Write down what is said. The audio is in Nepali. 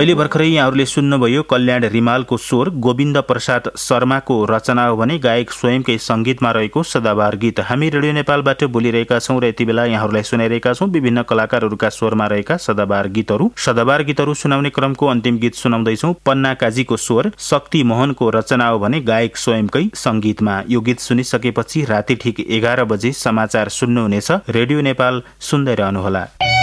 अहिले भर्खरै यहाँहरूले सुन्नुभयो कल्याण रिमालको स्वर गोविन्द प्रसाद शर्माको रचना हो भने गायक स्वयंकै संगीतमा रहेको सदाबहार गीत। हामी रेडियो नेपालबाट बोलिरहेका छौं र यति बेला यहाँहरूलाई सुनाइरहेका छौं विभिन्न कलाकारहरूका स्वरमा रहेका सदाबहार गीतहरू। सदाबहार गीतहरू सुनाउने क्रमको अन्तिम गीत सुनाउँदैछौं। पन्ना काजीको स्वर शक्ति मोहनको रचना हो भने गायक स्वयंकै संगीतमा। यो गीत सुनिसकेपछि राति ठिक 11 बजे समाचार सुन्नुहुनेछ। रेडियो नेपाल सुन्दै रहनुहोला।